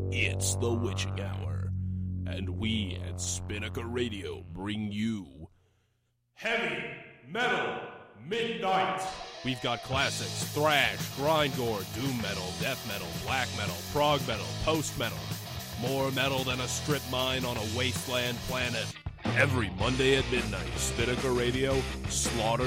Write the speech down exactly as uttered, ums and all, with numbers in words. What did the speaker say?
It's the witching hour, and we at Spinnaker Radio bring you Heavy Metal Midnight. We've got classics, thrash, grindcore, doom metal, death metal, black metal, prog metal, post metal. More metal than a strip mine on a wasteland planet. Every Monday at midnight, Spinnaker Radio slaughters